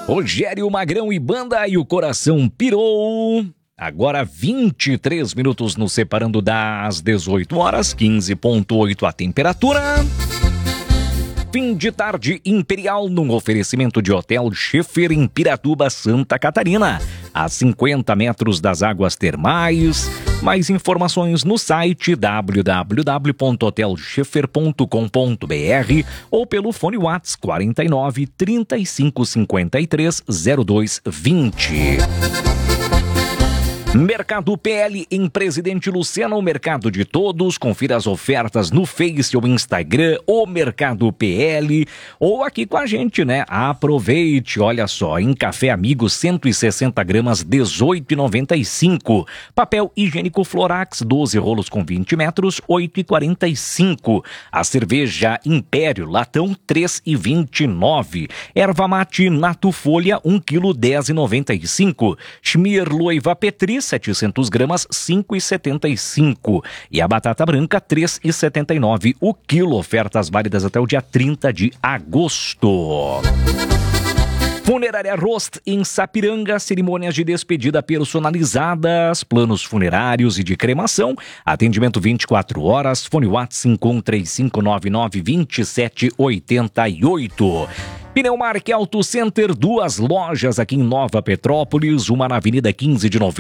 Rogério Magrão e banda e o coração pirou. Agora 23 minutos nos separando das 18 horas, 15,8 a temperatura. Fim de tarde imperial num oferecimento de Hotel Schiffer em Piratuba, Santa Catarina. A 50 metros das águas termais. Mais informações no site www.hotelschiffer.com.br ou pelo fone WhatsApp 49 35 53 02 20. Mercado PL em Presidente Lucena, o mercado de todos. Confira as ofertas no Face ou Instagram, o Mercado PL, ou aqui com a gente, né? Aproveite, olha só, em Café Amigo 160 gramas, 18,95. Papel higiênico Florax, 12 rolos com 20 metros, 8,45. A cerveja Império Latão, 3,29. Erva mate Nato Folha, 1 kg, 10,95. Schmier Loiva Petri, 700 gramas, 5,75. E a batata branca, 3,79 o quilo. Ofertas válidas até o dia 30 de agosto. Funerária Rost em Sapiranga, cerimônias de despedida personalizadas, planos funerários e de cremação, atendimento 24 horas, fone WhatsApp 535992788. Pneumark Auto Center, 2 lojas aqui em Nova Petrópolis, uma na Avenida 15 de Novembro.